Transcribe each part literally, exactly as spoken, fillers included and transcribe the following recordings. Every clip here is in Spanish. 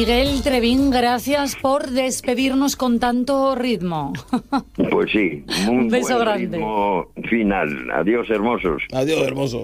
Miguel Trevín, gracias por despedirnos con tanto ritmo. Pues sí, un beso buen grande. ritmo final. Adiós, hermosos. Adiós, hermosos.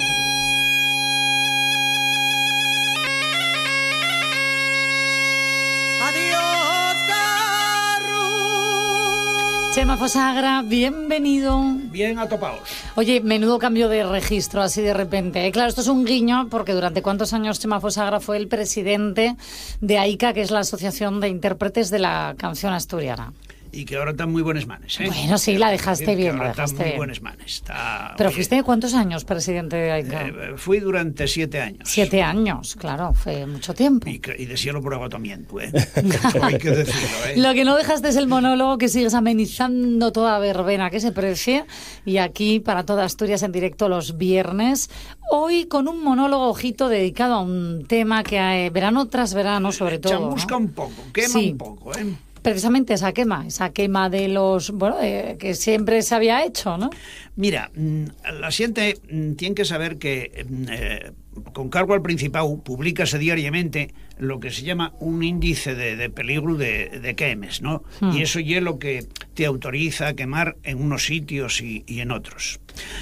Chema Fosagra, bienvenido. Bien atopaos. Oye, menudo cambio de registro así de repente. ¿eh? Claro, esto es un guiño porque durante cuántos años Chema Fosagra fue el presidente de AICA, que es la Asociación de Intérpretes de la Canción Asturiana. Y que ahora están muy buenas manes, ¿eh? Bueno, sí, la dejaste que bien, ahora la están dejaste muy bien. buenas manes. Está, Pero oye, fuiste ¿cuántos años presidente de AICA? Eh, fui durante siete años. Siete años, claro, fue mucho tiempo. Y, y de cielo por agotamiento, ¿eh? Hay que decirlo, ¿eh? Lo que no dejaste es el monólogo, que sigues amenizando toda verbena que se precie. Y aquí, para toda Asturias, en directo los viernes. Hoy con un monólogo, ojito, dedicado a un tema que eh, verano tras verano, sobre todo, Chamusca, ¿no? un poco, quema Sí. un poco, ¿eh? Precisamente esa quema, esa quema de los, bueno, eh, que siempre se había hecho, ¿no? Mira, la gente tiene que saber que eh, con cargo al Principado públicase diariamente lo que se llama un índice de, de peligro de, de quemes, ¿no? Hmm. Y eso es lo que te autoriza a quemar en unos sitios y, y en otros.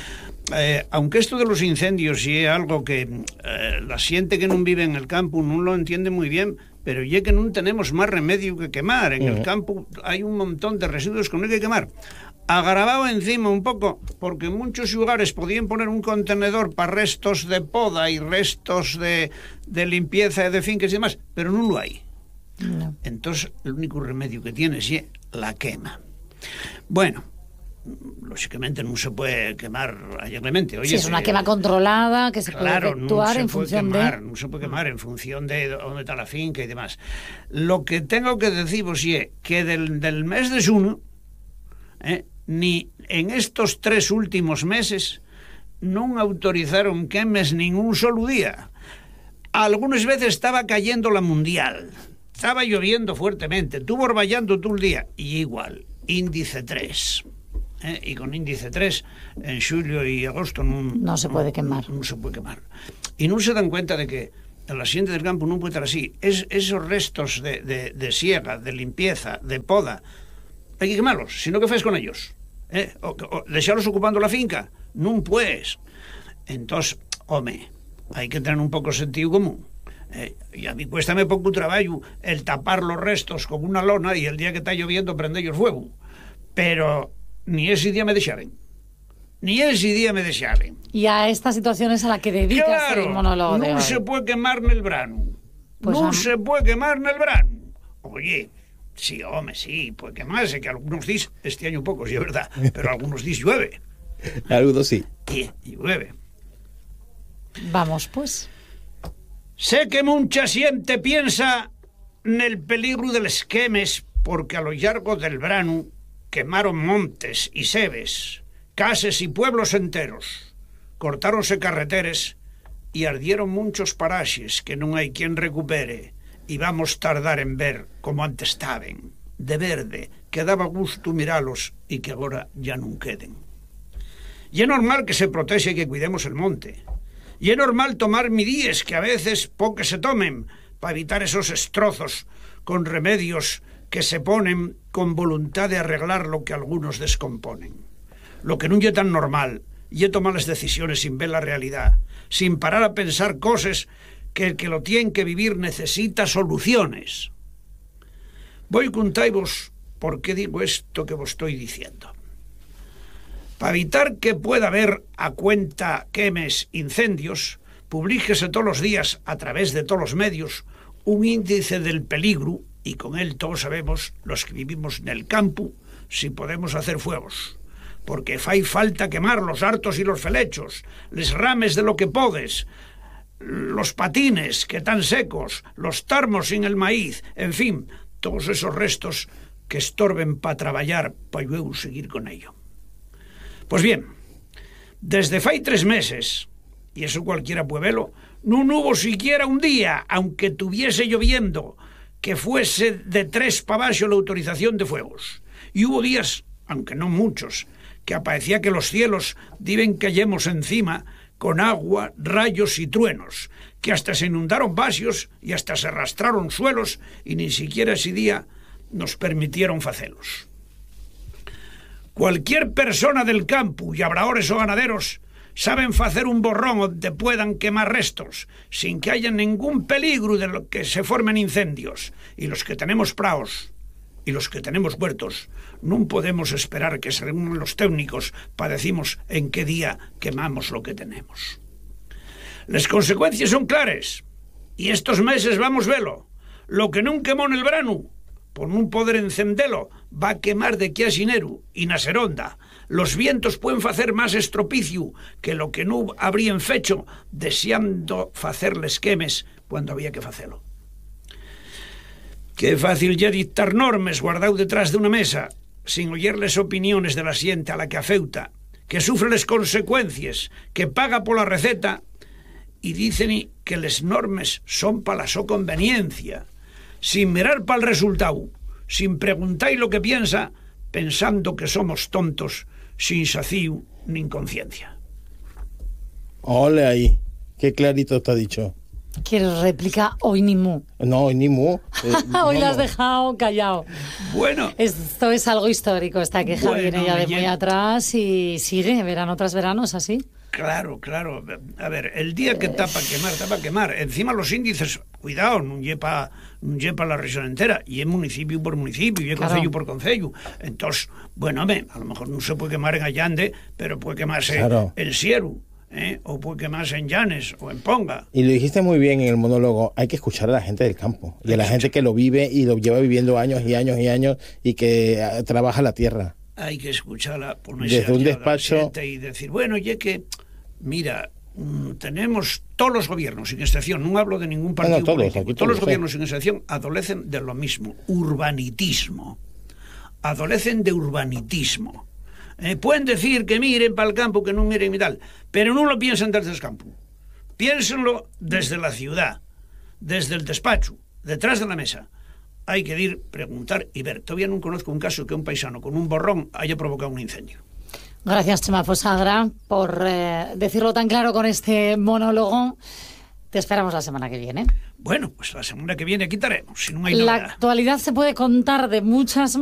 Eh, aunque esto de los incendios y es algo que eh, la gente que no vive en el campo no lo entiende muy bien, pero ya que no tenemos más remedio que quemar. En uh-huh. el campo hay un montón de residuos que no hay que quemar. Agravado encima un poco, porque en muchos lugares podían poner un contenedor para restos de poda y restos de, de limpieza de fincas y demás, pero no lo hay. No. Entonces, el único remedio que tienes es la quema. Bueno, lógicamente no se puede quemar alegremente. Oye, sí, es una eh, quema controlada que se claro, puede efectuar no en se función puede quemar, de... no se puede quemar en función de dónde está la finca y demás. Lo que tengo que deciros es que del, del mes de junio, eh, ni en estos tres últimos meses no autorizaron quemes ningún solo día. Algunas veces estaba cayendo la mundial, estaba lloviendo fuertemente, estuvo orvallando todo el día, y igual, índice tres. ¿Eh? Y con índice tres en julio y agosto no, no se puede quemar. No, no se puede quemar. Y no se dan cuenta de que la gente del campo no puede estar así. Es, esos restos de, de, de siega, de limpieza, de poda, hay que quemarlos. Si no, ¿qué haces con ellos? ¿Eh? O, o dejarlos ocupando la finca. No puedes. Entonces, home, hay que tener un poco de sentido común. Eh, y a mí cuéstame poco trabajo el tapar los restos con una lona y el día que está lloviendo prendellos fuego. Pero ni ese día me dejaron. Ni ese día me dejaron. Y a esta situación es a la que dedicas claro, el monólogo de no hoy. se puede quemar en el verano. Pues no a... se puede quemar en el verano. Oye, sí, hombre, sí, puede quemarse, que algunos días, este año pocos, sí es verdad, pero algunos días llueve. Algunos sí. Y, y llueve. Vamos, pues. Sé que mucha gente piensa en el peligro de los quemes porque a lo largo del verano quemaron montes y sebes, cases y pueblos enteros, cortáronse carreteres y ardieron muchos paraxes que non hai quien recupere, y vamos tardar en ver como antes estaban, de verde, que daba gusto miralos y que agora ya non queden. Y é normal que se protexe e que cuidemos el monte. Y é normal tomar midíes que a veces poco se tomen para evitar esos estrozos con remedios que se ponen con voluntad de arreglar lo que algunos descomponen. Lo que non é tan normal é tomar las decisiones sin ver la realidad, sin parar a pensar cosas que el que lo tiene que vivir necesita soluciones. Voy a contaros por qué digo esto que vos estoy diciendo. Para evitar que pueda haber a cuenta quemes, incendios, publíquese todos los días a través de todos los medios un índice del peligro, y con él todos sabemos, los que vivimos en el campo, si podemos hacer fuegos. Porque fai falta quemar los hartos y los felechos, les rames de lo que podes, los patines que están secos, los tarmos sin el maíz, en fin, todos esos restos que estorben para traballar, para luego seguir con ello. Pues bien, desde fai tres meses, y eso cualquiera puede verlo, no hubo siquiera un día, aunque tuviese lloviendo, que fuese de tres para abajo la autorización de fuegos. Y hubo días, aunque no muchos, que aparecía que los cielos diben cayemos encima con agua, rayos y truenos, que hasta se inundaron vasios y hasta se arrastraron suelos y ni siquiera ese día nos permitieron facelos. Cualquier persona del campo, y abradores o ganaderos, saben facer un borrón onde puedan quemar restos, sin que haya ningún peligro de lo que se formen incendios. Y los que tenemos praos y los que tenemos huertos, non podemos esperar que se reúnan los técnicos para decimos en qué día quemamos lo que tenemos. Las consecuencias son claras, y estos meses vamos velo. Lo que non quemó en el verano, por non poder encendelo, va a quemar de aquí a xinero, y na seronda. Los vientos pueden facer más estropicio que lo que non habrían fecho deseando facerles quemes cuando había que facelo. Qué fácil ya dictar normes guardado detrás de una mesa, sin oyerles opiniones de la xente a la que afeuta, que sufre les consecuencias, que paga pola receta, y dicen que les normes son pa la so conveniencia, sin mirar pa'l resultado, sin preguntar lo que piensa, pensando que somos tontos, sin sacío ni conciencia. Ole ahí, qué clarito está dicho. ¿Quieres réplica hoy ni mu? No, ni mu. Eh, Hoy no, la has no. dejado callado. Bueno, Esto es algo histórico, esta queja Bueno, viene ya de oye. muy atrás y sigue, verano tras veranos, así. claro, claro. A ver, el día que tapa quemar, tapa quemar. Encima los índices, cuidado, non llepa, non llepa la región entera, y es municipio por municipio, y es Claro. concello por concello. Entonces, bueno, hombre, a lo mejor no se puede quemar en Allande, pero puede quemarse Claro. en Sieru, ¿eh? O puede quemarse en Llanes o en Ponga. Y lo dijiste muy bien en el monólogo, hay que escuchar a la gente del campo y a la gente que lo vive y lo lleva viviendo años y años y años y que eh, trabaja la tierra. Hay que escucharla, ponerse Desde un allá a la despacho- gente y decir, bueno, oye, que, mira, mm, tenemos todos los gobiernos, sin excepción, no hablo de ningún partido No, no, todos, político, aquí todos, todos, los sí. gobiernos, sin excepción, adolecen de lo mismo, urbanitismo. Adolecen de urbanitismo. Eh, pueden decir que miren para el campo, que no miren y tal, pero no lo piensan desde el campo. Piénsenlo desde la ciudad, desde el despacho, detrás de la mesa. Hay que ir, preguntar y ver. Todavía no conozco un caso que un paisano con un borrón haya provocado un incendio. Gracias, Chema Fosagra, por eh, decirlo tan claro con este monólogo. Te esperamos la semana que viene. Bueno, pues la semana que viene quitaremos, si no hay La novedad. actualidad se puede contar de muchas